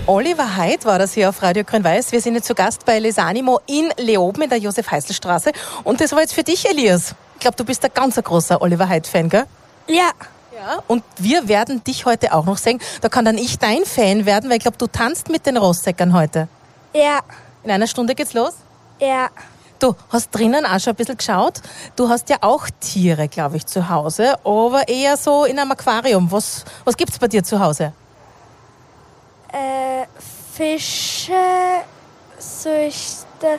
Oliver Heid war das hier auf Radio Grün-Weiß. Wir sind jetzt zu Gast bei Les Animo in Leoben in der Josef-Heißl-Straße. Und das war jetzt für dich, Elias. Ich glaube, du bist ein ganz großer Oliver Heid-Fan, gell? Ja. Ja. Und wir werden dich heute auch noch sehen. Da kann dann ich dein Fan werden, weil ich glaube, du tanzt mit den Rossäckern heute. Ja. In einer Stunde geht's los? Ja. Du hast drinnen auch schon ein bisschen geschaut. Du hast ja auch Tiere, glaube ich, zu Hause, aber eher so in einem Aquarium. Was gibt's bei dir zu Hause? Fische, Süchte.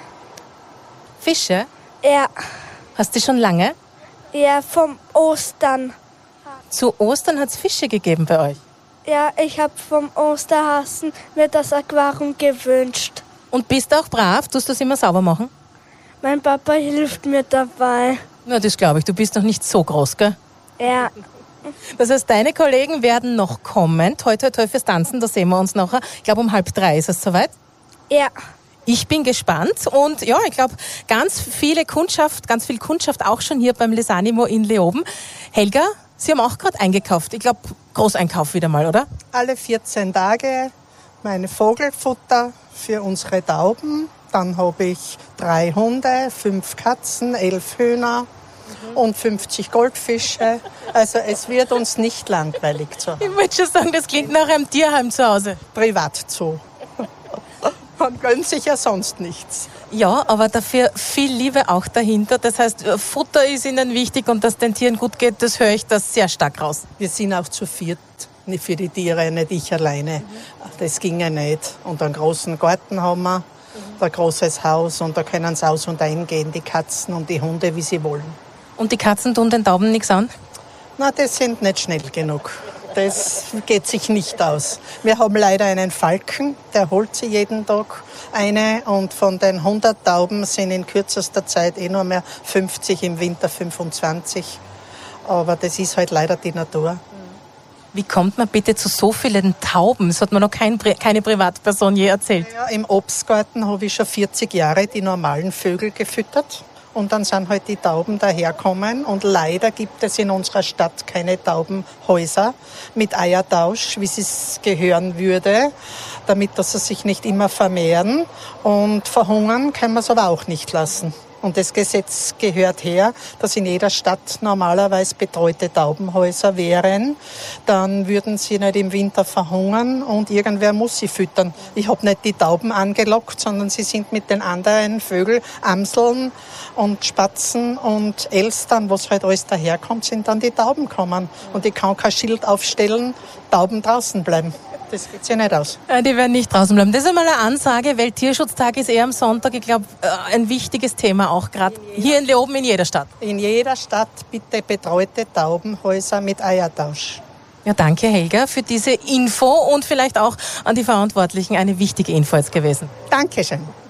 Fische? Ja. Hast du schon lange? Ja, vom Ostern. Zu Ostern hat's Fische gegeben bei euch. Ja, ich habe vom Osterhasen mir das Aquarium gewünscht. Und bist auch brav? Tust du das immer sauber machen? Mein Papa hilft mir dabei. Na, das glaube ich. Du bist noch nicht so groß, gell? Ja. Das heißt, deine Kollegen werden noch kommen. Toi, toi, toi fürs Tanzen, da sehen wir uns nachher. Ich glaube, um 2:30 ist es soweit. Ja. Ich bin gespannt und ja, ich glaube, ganz viel Kundschaft auch schon hier beim Les Animo in Leoben. Helga, Sie haben auch gerade eingekauft. Ich glaube, Großeinkauf wieder mal, oder? Alle 14 Tage meine Vogelfutter für unsere Tauben. Dann habe ich 3 Hunde, 5 Katzen, 11 Hühner und 50 Goldfische. Also es wird uns nicht langweilig zu Hause. Ich wollte schon sagen, das klingt nach einem Tierheim zu Hause. Privatzoo. Man gönnt sich ja sonst nichts. Ja, aber dafür viel Liebe auch dahinter. Das heißt, Futter ist Ihnen wichtig und dass den Tieren gut geht, das höre ich das sehr stark raus. Wir sind auch zu viert für die Tiere, nicht ich alleine. Das ging ja nicht. Und einen großen Garten haben wir, ein großes Haus und da können sie aus und eingehen, die Katzen und die Hunde, wie sie wollen. Und die Katzen tun den Tauben nichts an? Na, das sind nicht schnell genug. Das geht sich nicht aus. Wir haben leider einen Falken, der holt sie jeden Tag eine und von den 100 Tauben sind in kürzester Zeit nur mehr 50, im Winter 25. Aber das ist halt leider die Natur. Wie kommt man bitte zu so vielen Tauben? Das hat mir noch keine Privatperson je erzählt. Ja, im Obstgarten habe ich schon 40 Jahre die normalen Vögel gefüttert. Und dann sind halt die Tauben daherkommen. Und leider gibt es in unserer Stadt keine Taubenhäuser mit Eiertausch, wie es gehören würde, damit dass sie sich nicht immer vermehren. Und verhungern können wir es aber auch nicht lassen. Und das Gesetz gehört her, dass in jeder Stadt normalerweise betreute Taubenhäuser wären. Dann würden sie nicht im Winter verhungern und irgendwer muss sie füttern. Ich habe nicht die Tauben angelockt, sondern sie sind mit den anderen Vögeln, Amseln und Spatzen und Elstern, was halt alles daherkommt, sind dann die Tauben gekommen. Und ich kann kein Schild aufstellen, Tauben draußen bleiben. Das geht sich nicht aus. Die werden nicht draußen bleiben. Das ist einmal eine Ansage. Welttierschutztag ist eher am Sonntag. Ich glaube, ein wichtiges Thema auch gerade hier in Leoben, in jeder Stadt. In jeder Stadt bitte betreute Taubenhäuser mit Eiertausch. Ja, danke Helga für diese Info und vielleicht auch an die Verantwortlichen eine wichtige Info jetzt gewesen. Dankeschön.